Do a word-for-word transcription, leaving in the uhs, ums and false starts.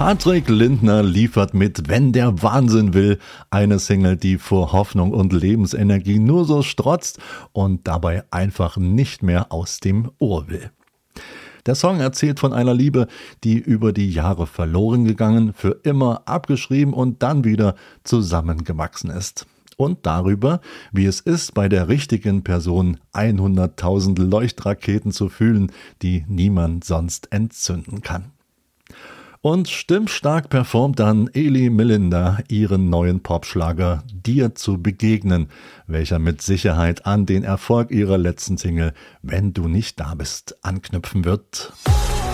Patrick Lindner liefert mit Wenn der Wahnsinn will, eine Single, die vor Hoffnung und Lebensenergie nur so strotzt und dabei einfach nicht mehr aus dem Ohr will. Der Song erzählt von einer Liebe, die über die Jahre verloren gegangen, für immer abgeschrieben und dann wieder zusammengewachsen ist. Und darüber, wie es ist, bei der richtigen Person hunderttausend Leuchtraketen zu fühlen, die niemand sonst entzünden kann. Und stimmstark performt dann Eli Melinda ihren neuen Popschlager Dir zu begegnen, welcher mit Sicherheit an den Erfolg ihrer letzten Single Wenn du nicht da bist anknüpfen wird.